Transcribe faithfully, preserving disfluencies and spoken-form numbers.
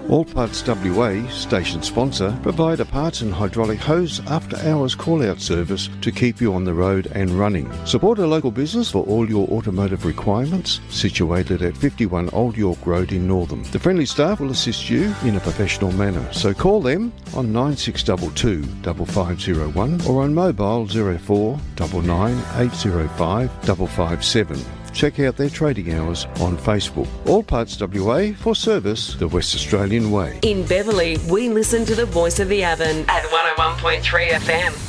All Parts W A, station sponsor, provide a parts and hydraulic hose after-hours call-out service to keep you on the road and running. Support a local business for all your automotive requirements, situated at fifty-one Old York Road in Northam. The friendly staff will assist you in a professional manner, so call them on nine six two two, five five zero one or on mobile zero four nine nine, eight zero five, five five seven. Check out their trading hours on Facebook. All Parts W A, for service the West Australian way. In Beverley, we listen to the voice of the Avon at one oh one point three F M.